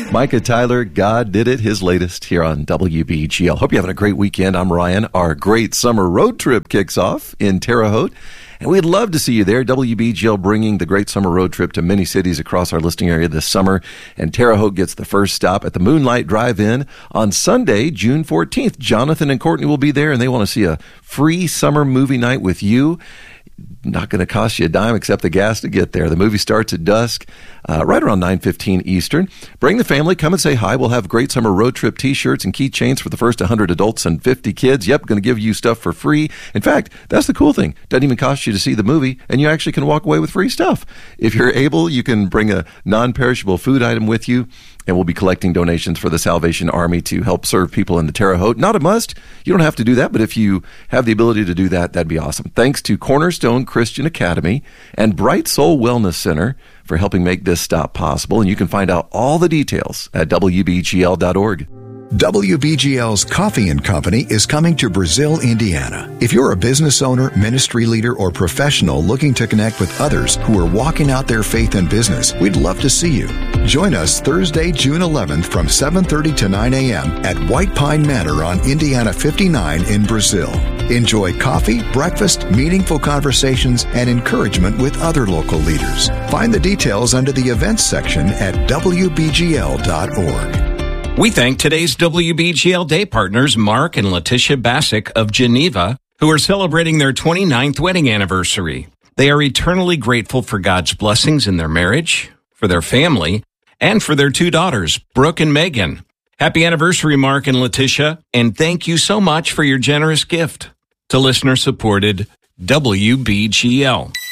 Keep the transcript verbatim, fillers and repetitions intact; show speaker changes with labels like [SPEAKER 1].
[SPEAKER 1] Micah Tyler, God Did It, his latest here on W B G L. Hope you're having a great weekend. I'm Ryan. Our great summer road trip kicks off in Terre Haute, and we'd love to see you there. W B G L bringing the great summer road trip to many cities across our listing area this summer, and Terre Haute gets the first stop at the Moonlight Drive-In on Sunday, June fourteenth. Jonathan and Courtney will be there, and they want to see a free summer movie night with you. Not going to cost you a dime except the gas to get there. The movie starts at dusk, uh, right around nine fifteen Eastern. Bring the family. Come and say hi. We'll have great summer road trip T-shirts and keychains for the first one hundred adults and fifty kids. Yep, going to give you stuff for free. In fact, that's the cool thing. Doesn't even cost you to see the movie, and you actually can walk away with free stuff. If you're able, you can bring a non-perishable food item with you, and we'll be collecting donations for the Salvation Army to help serve people in the Terre Haute. Not a must. You don't have to do that, but if you have the ability to do that, that'd be awesome. Thanks to Cornerstone Christian Academy and Bright Soul Wellness Center for helping make this stop possible. And you can find out all the details at W B G L dot org.
[SPEAKER 2] W B G L's Coffee and Company is coming to Brazil, Indiana. If you're a business owner, ministry leader, or professional looking to connect with others who are walking out their faith in business, we'd love to see you. Join us Thursday, June eleventh from seven thirty to nine a.m. at White Pine Manor on Indiana fifty-nine in Brazil. Enjoy coffee, breakfast, meaningful conversations, and encouragement with other local leaders. Find the details under the events section at W B G L dot org.
[SPEAKER 3] We thank today's W B G L Day partners, Mark and Letitia Bassick of Geneva, who are celebrating their twenty-ninth wedding anniversary. They are eternally grateful for God's blessings in their marriage, for their family, and for their two daughters, Brooke and Megan. Happy anniversary, Mark and Letitia, and thank you so much for your generous gift to listener-supported W B G L.